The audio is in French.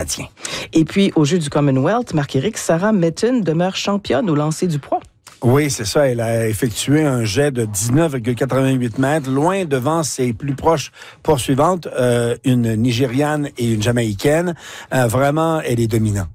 tient. Et puis, aux Jeux du Commonwealth, Marc-Éric, Sarah Metton demeure championne au lancer du poids. Oui, c'est ça. Elle a effectué un jet de 19,88 mètres, loin devant ses plus proches poursuivantes, une Nigériane et une Jamaïcaine. Vraiment, elle est dominante.